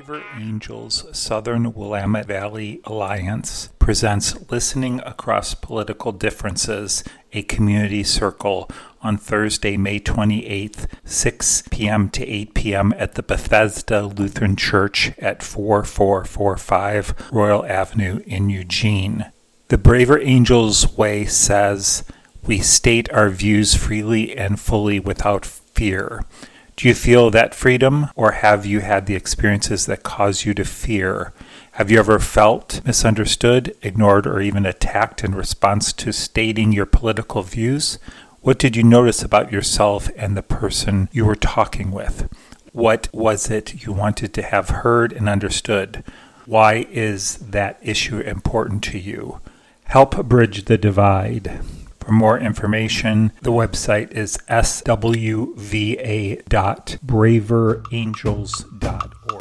Braver Angels Southern Willamette Valley Alliance presents Listening Across Political Differences, a community circle on Thursday, May 28th, 6 p.m. to 8 p.m. at the Bethesda Lutheran Church at 4445 Royal Avenue in Eugene. The Braver Angels Way says, "We state our views freely and fully without fear." Do you feel that freedom, or have you had the experiences that cause you to fear? Have you ever felt misunderstood, ignored, or even attacked in response to stating your political views? What did you notice about yourself and the person you were talking with? What was it you wanted to have heard and understood? Why is that issue important to you? Help bridge the divide. For more information, the website is swva.braverangels.org.